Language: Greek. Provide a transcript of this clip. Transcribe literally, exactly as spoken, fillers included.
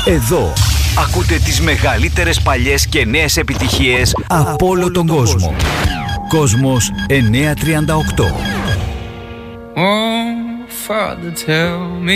Εδώ ακούτε τις μεγαλύτερες παλιές και νέες επιτυχίες από όλο τον κόσμο. Κόσμος εννιακόσια τριάντα οκτώ. Oh, Father, tell me